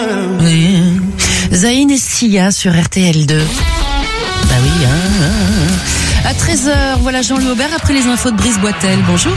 Oui. Zayn et Sia sur RTL2. Bah oui, À 13h, voilà Jean-Louis Aubert après les infos de Brice Boitel. Bonjour.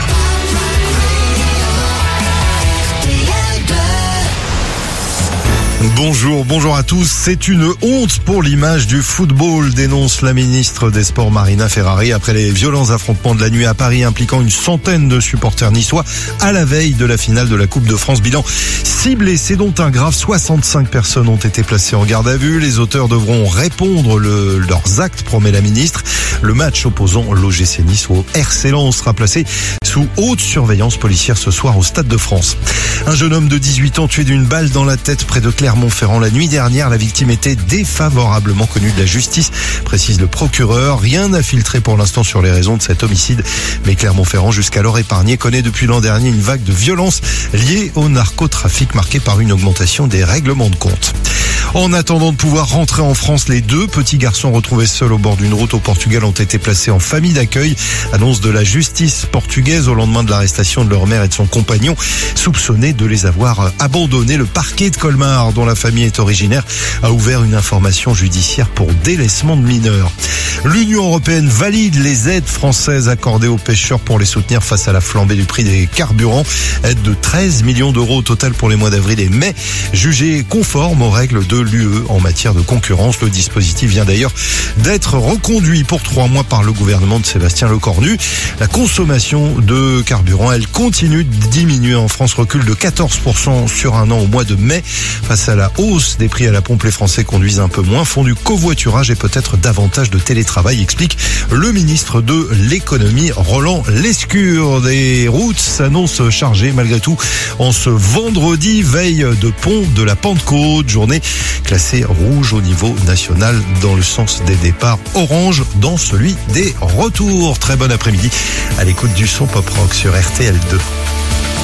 Bonjour à tous. C'est une honte pour l'image du football, dénonce la ministre des Sports Marina Ferrari après les violents affrontements de la nuit à Paris impliquant une centaine de supporters niçois à la veille de la finale de la Coupe de France. Bilan 6 blessés dont un grave. 65 personnes ont été placées en garde à vue. Les auteurs devront répondre leurs actes, promet la ministre. Le match opposant l'OGC Nice au RC Lens sera placé sous haute surveillance policière ce soir au Stade de France. Un jeune homme de 18 ans tué d'une balle dans la tête près de Clermont-Ferrand la nuit dernière. La victime était défavorablement connue de la justice, précise le procureur. Rien n'a filtré pour l'instant sur les raisons de cet homicide. Mais Clermont-Ferrand, jusqu'alors épargné, connaît depuis l'an dernier une vague de violence liée au narcotrafic marquée par une augmentation des règlements de compte. En attendant de pouvoir rentrer en France, les 2 petits garçons retrouvés seuls au bord d'une route au Portugal ont été placés en famille d'accueil. Annonce de la justice portugaise au lendemain de l'arrestation de leur mère et de son compagnon, soupçonnés de les avoir abandonnés. Le parquet de Colmar, dont la famille est originaire, a ouvert une information judiciaire pour délaissement de mineurs. L'Union européenne valide les aides françaises accordées aux pêcheurs pour les soutenir face à la flambée du prix des carburants. Aide de 13 millions d'euros au total pour les mois d'avril et mai, jugée conforme aux règles de l'UE en matière de concurrence. Le dispositif vient d'ailleurs d'être reconduit pour 3 mois par le gouvernement de Sébastien Lecornu. La consommation de carburant, elle continue de diminuer en France, recule de 14% sur un an au mois de mai. Face à la hausse des prix à la pompe, les Français conduisent un peu moins, font du covoiturage et peut-être davantage de télétravail, explique le ministre de l'économie Roland Lescure. Des routes s'annoncent chargées malgré tout en ce vendredi, veille de pont de la Pentecôte, journée classée rouge au niveau national dans le sens des départs, orange dans celui des retours. Très bon après-midi à l'écoute du son pop rock sur RTL2.